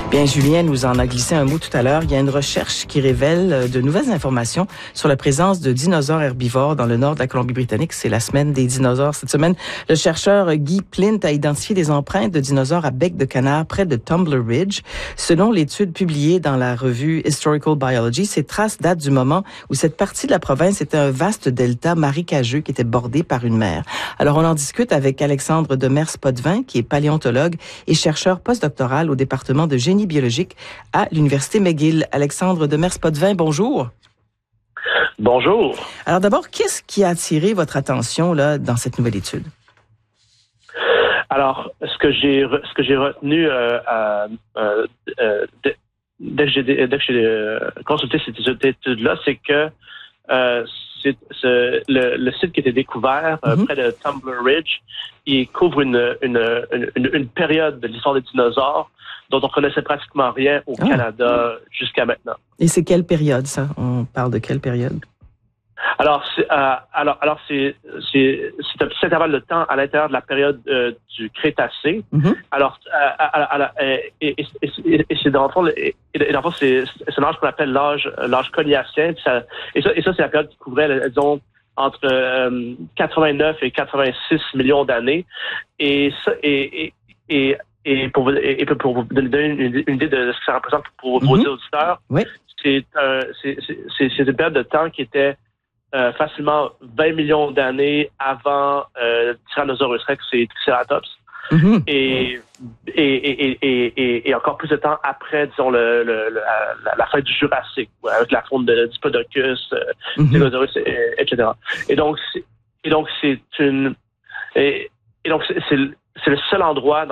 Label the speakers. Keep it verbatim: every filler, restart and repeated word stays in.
Speaker 1: Bien, Julien nous en a glissé un mot tout à l'heure. Il y a une recherche qui révèle de nouvelles informations sur la présence de dinosaures herbivores dans le nord de la Colombie-Britannique. C'est la semaine des dinosaures. Cette semaine, le chercheur Guy Plint a identifié des empreintes de dinosaures à bec de canard près de Tumbler Ridge. Selon l'étude publiée dans la revue Historical Biology, ces traces datent du moment où cette partie de la province était un vaste delta marécageux qui était bordé par une mer. Alors, on en discute avec Alexandre Demers-Potvin, qui est paléontologue et chercheur postdoctoral au département de génie biologique à l'Université McGill. Alexandre Demers-Potvin, bonjour.
Speaker 2: Bonjour.
Speaker 1: Alors d'abord, qu'est-ce qui a attiré votre attention là dans cette nouvelle étude?
Speaker 2: Alors, ce que j'ai ce que j'ai retenu euh, euh, euh, dès, dès que j'ai dès que j'ai euh, consulté cette étude-là, c'est que euh, c'est, c'est le, le site qui a été découvert euh, mm-hmm. près de Tumbler Ridge, il couvre une une, une une période de l'histoire des dinosaures dont on connaissait pratiquement rien au oh. Canada jusqu'à maintenant.
Speaker 1: Et c'est quelle période, ça? On parle de quelle période?
Speaker 2: Alors, c'est, euh, alors, alors c'est, c'est, c'est un petit intervalle de temps à l'intérieur de la période euh, du Crétacé. Mm-hmm. Alors, euh, alors, alors et, et, et, et c'est dans le fond, et, et dans le fond c'est, c'est l'âge qu'on appelle l'âge, l'âge coniacien. Ça, et ça, et ça, c'est la période qui couvrait, disons, entre euh, quatre-vingt-neuf et quatre-vingt-six millions d'années. Et ça, et, et, et Et pour vous, et pour vous donner une, une idée de ce que ça représente pour vos mm-hmm. auditeurs,
Speaker 1: oui.
Speaker 2: c'est, un, c'est, c'est, c'est une période de temps qui était euh, facilement vingt millions d'années avant euh, Tyrannosaurus Rex et Triceratops. Mm-hmm. Et, et, et, et, et, et encore plus de temps après, disons, le, le, la, la fin du Jurassique, avec la fonte de Diplodocus, mm-hmm. Tyrannosaurus, et, et cetera. Et donc, c'est, et donc, c'est une... Et, et donc, c'est, c'est, c'est le seul endroit dans